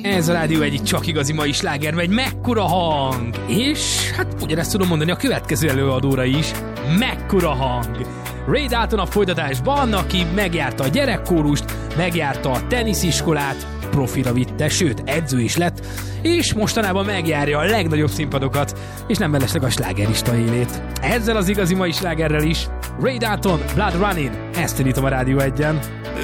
Ez a Rádió egyik csak igazi mai sláger, megy, mekkora hang! És hát ugyanezt tudom mondani a következő előadóra is, mekkora hang! Ray Dalton a folytatásban, aki megjárta a gyerekkórust, megjárta a tenisiskolát, profira vitte, sőt edző is lett, és mostanában megjárja a legnagyobb színpadokat, és nem mellesleg a slágerista élét. Ezzel az igazi mai slágerrel is, Ray Dalton, Blood Running, ezt indítom a Rádió 1-en.